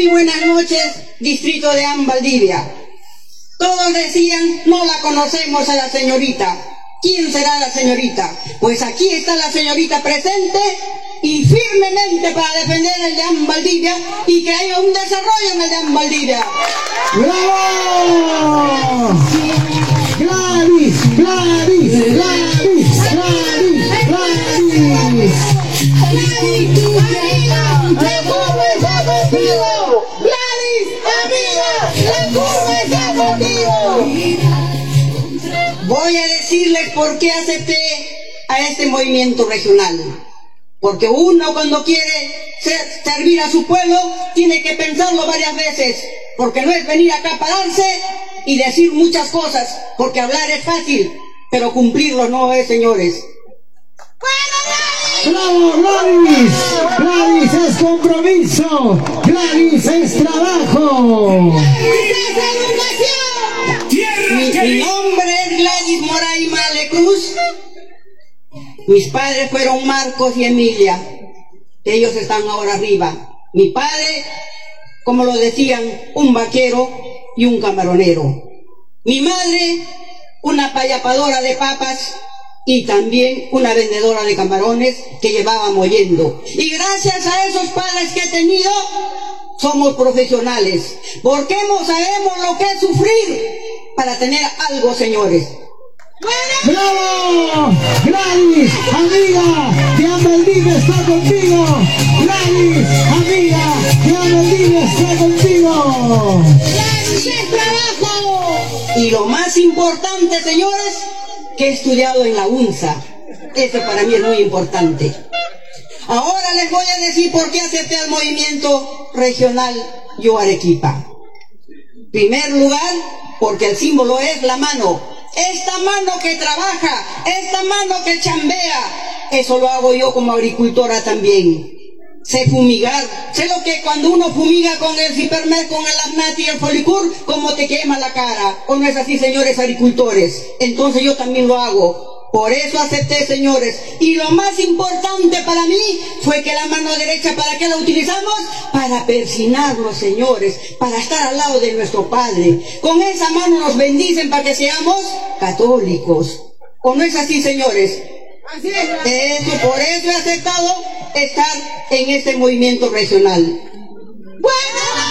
y buenas noches, distrito de Valdivia. Todos decían, no la conocemos a la señorita. ¿Quién será la señorita? Pues aquí está la señorita presente y firmemente para defender el de Valdivia y que haya un desarrollo en el de Valdivia. ¡Bravo! ¡Gladys! ¡Gladys! ¡Gladys! ¡Gladys! ¡Gladys! ¡La curva está contigo! ¡Gladys, amiga! ¡La curva está contigo! Voy a decirles por qué acepté a este movimiento regional. Porque uno cuando quiere servir a su pueblo tiene que pensarlo varias veces. Porque no es venir acá a pararse y decir muchas cosas. Porque hablar es fácil, pero cumplirlo no es, señores. ¡Bravo, Gladys! ¡Gladys es compromiso! ¡Gladys es trabajo! Mi nombre es Gladys Moray Malecruz. Mis padres fueron Marcos y Emilia. Ellos están ahora arriba. Mi padre, como lo decían, un vaquero y un camaronero. Mi madre, una payapadora de papas y también una vendedora de camarones que llevaba mollendo. Y gracias a esos padres que he tenido, somos profesionales. Porque sabemos lo que es sufrir para tener algo, señores. ¡Bravo! ¡Gladys, amiga! ¡Que Valdivia está contigo! ¡Gladys, amiga! ¡Que Valdivia está contigo! ¡Gladys es trabajo! Y lo más importante, señores, que he estudiado en la UNSA. Eso para mí es muy importante. Ahora les voy a decir por qué acepté al movimiento regional Yo Arequipa. En primer lugar, porque el símbolo es la mano. Esta mano que trabaja, esta mano que chambea, eso lo hago yo como agricultora también. Sé fumigar, sé lo que cuando uno fumiga con el Cipermet, con el Amnati y el Folicur, como te quema la cara. ¿O no es así, señores agricultores? Entonces yo también lo hago. Por eso acepté, señores. Y lo más importante para mí fue que la mano derecha, ¿para qué la utilizamos? Para persinarnos, señores, para estar al lado de nuestro Padre. Con esa mano nos bendicen para que seamos católicos. ¿O no es así, señores? Así es. Por eso he aceptado estar en este movimiento regional.